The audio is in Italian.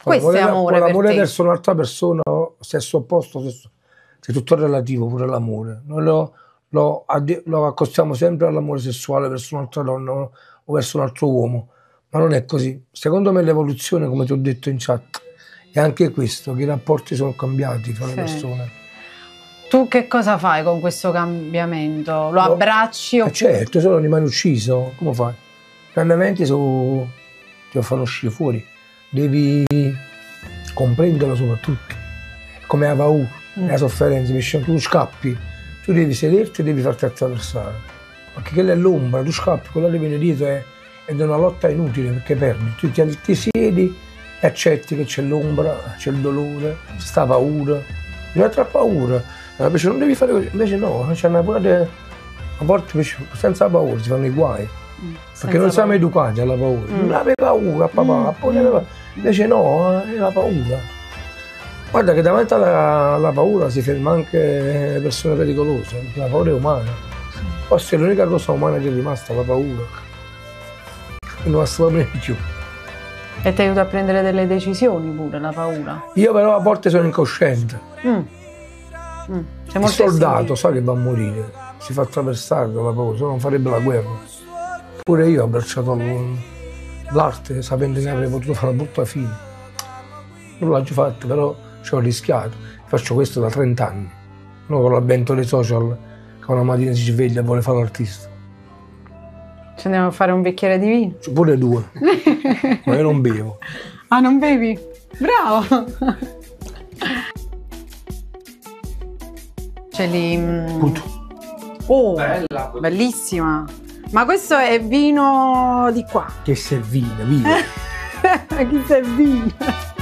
Questo è amore per l'amore te. verso un'altra persona, sesso opposto, è tutto relativo, pure l'amore. Noi lo accostiamo sempre all'amore sessuale verso un'altra donna o verso un altro uomo, ma non è così. Secondo me l'evoluzione, come ti ho detto in chat, è anche questo, che i rapporti sono cambiati tra le persone. Tu che cosa fai con questo cambiamento? Lo abbracci? Certo, se no rimani ucciso, come fai? I cambiamenti ti fanno uscire fuori, devi comprenderlo soprattutto, come la paura, la sofferenza, tu scappi, tu devi sederti e devi farti attraversare, perché quella è l'ombra, tu scappi, quella che viene dietro ed è una lotta inutile perché perdi, tu ti siedi e accetti che c'è l'ombra, c'è il dolore, c'è sta paura, non è paura, invece non devi fare così, invece no, c'è una pure, a volte senza paura si fanno i guai. Perché non siamo educati alla paura. Non avevi paura, papà, invece no, è la paura. Guarda che davanti alla paura si ferma anche le persone pericolose, perché la paura è umana. Forse è l'unica cosa umana che è rimasta, la paura. Non la sto proprio più. E ti aiuta a prendere delle decisioni pure, la paura? Io però a volte sono incosciente. Il soldato sa che va a morire, si fa attraversare dalla paura, se no non farebbe la guerra. Pure io ho abbracciato l'arte sapendo che avrei potuto fare una brutta fine. Non l'ho già fatto, però ci ho rischiato. Faccio questo da 30 anni. Non con l'avvento dei social, che una mattina si sveglia e vuole fare l'artista. Ci andiamo a fare un bicchiere di vino? Pure 2. Ma io non bevo. Ah, non bevi? Bravo! Ce li... Puto. Oh, Bella. Bellissima! Ma questo è vino di qua? Che servina, viva! Chi servina?